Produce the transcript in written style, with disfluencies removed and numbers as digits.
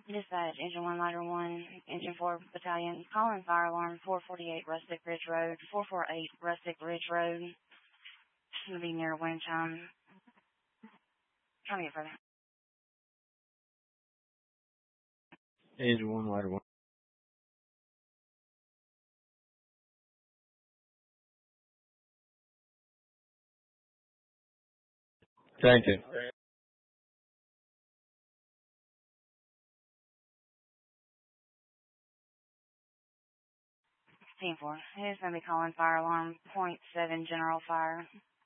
Dispatch, Engine 1, Ladder 1, Engine 4 Battalion, calling fire alarm 448 Rustic Ridge Road, 448 Rustic Ridge Road. It's going to be near wind chime. Trying to get further. Engine 1, Ladder 1. Thank you. Team 4, it is going to be calling fire alarm .7 general fire.